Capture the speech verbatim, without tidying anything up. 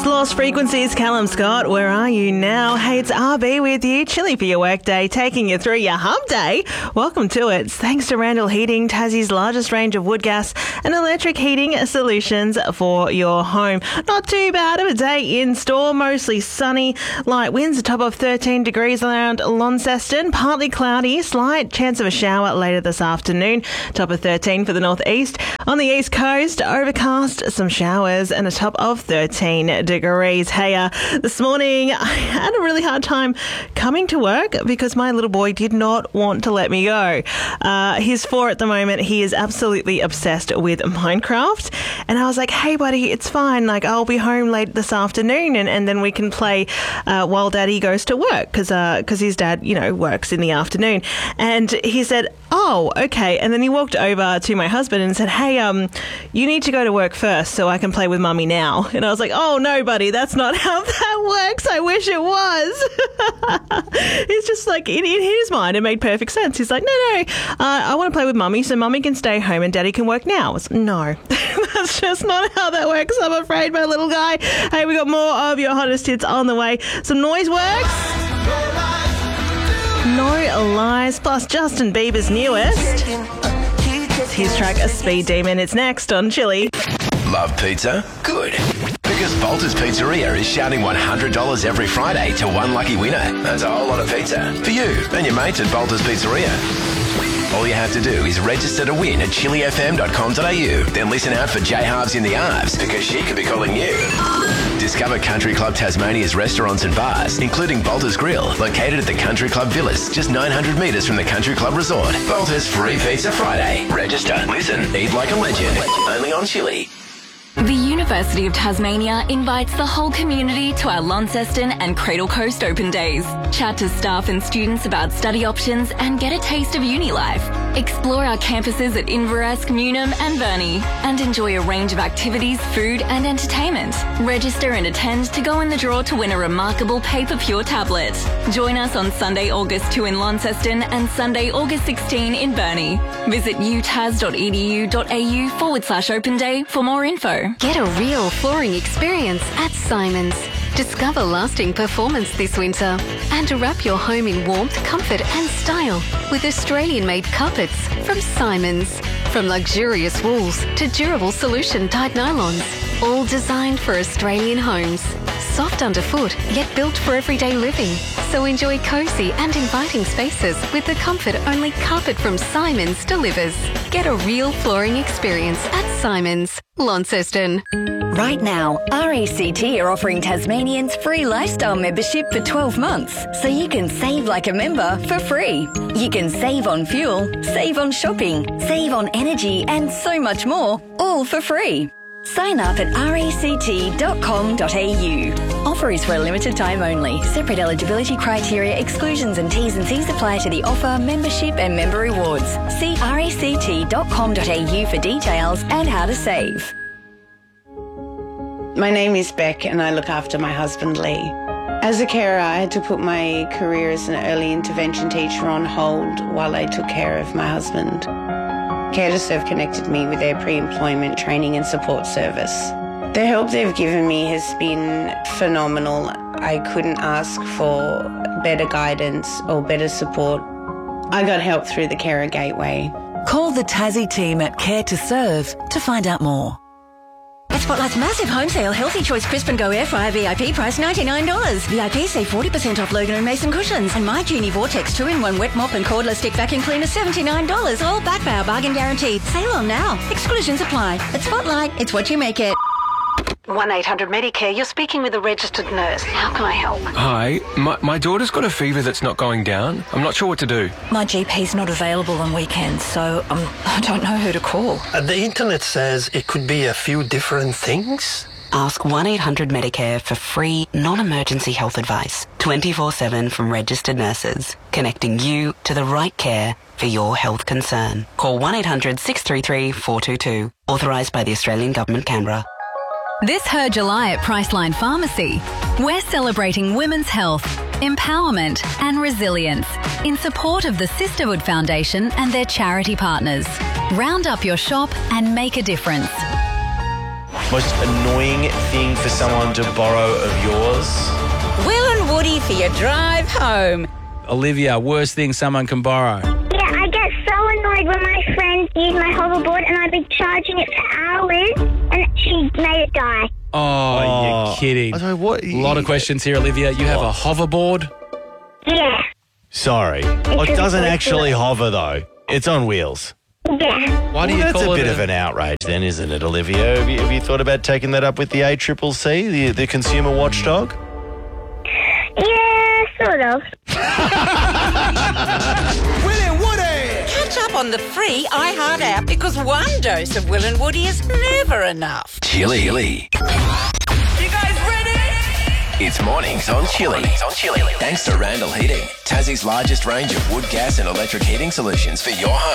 Lost Frequencies, Callum Scott, where are you now? Hey, it's R B with you, chilly for your workday, taking you through your hump day. Welcome to it. Thanks to Randall Heating, Tassie's largest range of wood gas and electric heating solutions for your home. Not too bad of a day in store, mostly sunny, light winds, a top of thirteen degrees around Launceston, partly cloudy, slight chance of a shower later this afternoon, top of thirteen for the northeast. On the east coast, overcast, some showers and a top of thirteen degrees. Hey, uh, this morning I had a really hard time coming to work because my little boy did not want to let me go. Uh, he's four at the moment. He is absolutely obsessed with Minecraft. And I was like, hey, buddy, it's fine. Like, I'll be home late this afternoon and, and then we can play uh, while Daddy goes to work because uh, because his dad, you know, works in the afternoon. And he said, oh, okay. And then he walked over to my husband and said, hey, um, you need to go to work first so I can play with Mummy now. And I was like, oh, no, buddy, that's not how that works. I wish it was. It's just like, in, in his mind, it made perfect sense. He's like, no, no, uh, I want to play with Mummy so Mummy can stay home and Daddy can work now. It's, no, that's just not how that works, I'm afraid, my little guy. Hey, we got more of your hottest hits on the way. Some noise works. No Lies, plus Justin Bieber's newest. His track, A Speed Demon. It's next on Chilli. Love pizza? Good. Because Bolter's Pizzeria is shouting one hundred dollars every Friday to one lucky winner. That's a whole lot of pizza for you and your mates at Bolter's Pizzeria. All you have to do is register to win at chili f m dot com dot a u. Then listen out for J Halves in the Arves because she could be calling you. Discover Country Club Tasmania's restaurants and bars, including Bolter's Grill, located at the Country Club Villas, just nine hundred metres from the Country Club Resort. Bolter's Free Pizza Friday. Register, listen, eat like a legend. Only on Chilli. The University of Tasmania invites the whole community to our Launceston and Cradle Coast Open Days. Chat to staff and students about study options and get a taste of uni life. Explore our campuses at Inverasc, Newnham and Burnie and enjoy a range of activities, food and entertainment. Register and attend to go in the draw to win a remarkable Paper Pure tablet. Join us on Sunday, August second in Launceston and Sunday, August sixteenth in Burnie. Visit utas dot e d u dot a u forward slash open day for more info. Get a real flooring experience at Simons. Discover lasting performance this winter and wrap your home in warmth, comfort and style with Australian-made carpets from Simons. From luxurious wools to durable solution-dyed nylons, all designed for Australian homes. Soft underfoot, yet built for everyday living. So enjoy cosy and inviting spaces with the comfort only carpet from Simons delivers. Get a real flooring experience at Simons, Launceston. Right now, R A C T are offering Tasmanians free lifestyle membership for twelve months, so you can save like a member for free. You can save on fuel, save on shopping, save on energy and so much more, all for free. Sign up at r a c t dot com dot a u. Offer is for a limited time only. Separate eligibility criteria, exclusions and T's and C's apply to the offer, membership and member rewards. See r a c t dot com dot a u for details and how to save. My name is Beck and I look after my husband Lee. As a carer, I had to put my career as an early intervention teacher on hold while I took care of my husband. Care to Serve connected me with their pre-employment training and support service. The help they've given me has been phenomenal. I couldn't ask for better guidance or better support. I got help through the Carer Gateway. Call the Tassie team at Care to Serve to find out more. At Spotlight's massive home sale, Healthy Choice Crisp and Go Air Fryer V I P price ninety-nine dollars. V I P save forty percent off Logan and Mason cushions. And My Genie Vortex two in one wet mop and cordless stick vacuum cleaner seventy-nine dollars. All backed by our bargain guarantee. Sale on now. Exclusions apply. At Spotlight, it's what you make it. one eight hundred Medicare, you're speaking with a registered nurse. How can I help? Hi, my, my daughter's got a fever that's not going down. I'm not sure what to do. My G P's not available on weekends, so um, I don't know who to call. Uh, the internet says it could be a few different things. Ask one eight hundred Medicare for free, non-emergency health advice, twenty-four seven from registered nurses, connecting you to the right care for your health concern. Call one eight hundred six three three four two two, authorised by the Australian Government, Canberra. This Her July at Priceline Pharmacy, we're celebrating women's health, empowerment and resilience in support of the Sisterhood Foundation and their charity partners. Round up your shop and make a difference. Most annoying thing for someone to borrow of yours? Will and Woody for your drive home. Olivia, worst thing someone can borrow. Yeah, I get so annoyed when my friends use my hoverboard and I've been charging it for hours and she made it die. Oh, Oh. you're kidding. I don't know, what- A lot of questions here, Olivia. You have a hoverboard? Yeah. Sorry. Well, it really doesn't cool. actually hover, though. It's on wheels. Yeah. Why do Well, you that's call a it bit a- of an outrage then, isn't it, Olivia? Have you, have you thought about taking that up with the A C C C, the, the consumer watchdog? Yeah, sort of. Will and Woody! Catch up on the free iHeart app because one dose of Will and Woody is never enough. Chili. Chili. You guys ready? It's mornings on Chili. on Chili. Thanks to Randall Heating, Tassie's largest range of wood, gas and electric heating solutions for your home.